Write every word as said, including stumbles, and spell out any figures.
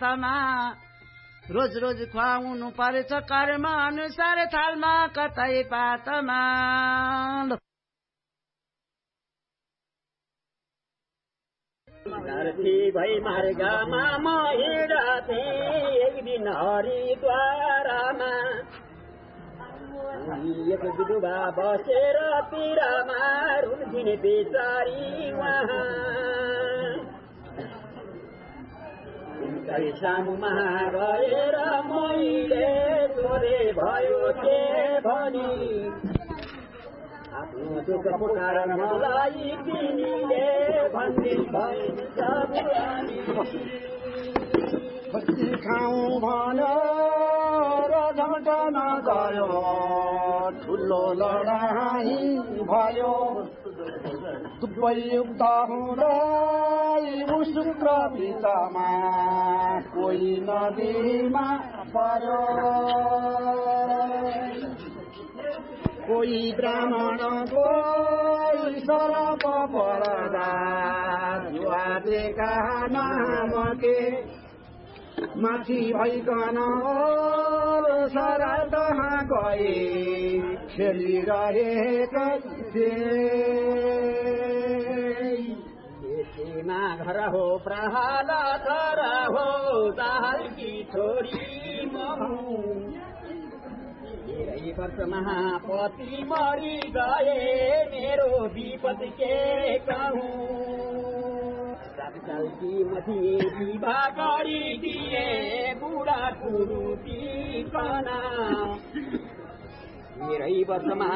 पातमा रोज रोज खुवाउनु पर्छ कर्म अनुसार थालमा कतै पातमा धरती भई मार्गमा म हिँड्थे एक दिन हरिद्वारमा एक विधुवा बसेर पिरमा रुन्थिने बेचारी उहाँ सामुमा गएर मैले सोधे भयो के भनी आफ्नो दुःख पुकार मलाई तिमीले भन्दिल भइन्छ बस्ती खाउँ भनेर झम्टमा गयो ठुलो लडाई भयो दुबै युद्ध हुँदै शुक्र बिचमा कोही नदीमा पर्यो कोही ब्राह्मण कोही सरप पर्दा जुवादेका नामके माथि भइकन सराद गए खेलिरहेका मा घर हो प्रहलाद घर हो दाहालकी छोरी म धेरै वर्ष महापति मरि गए मेरो विपद के कहूँ सालकी मथि विवाह गरिदिए बुढा कुरुती कना धेरै वर्षमा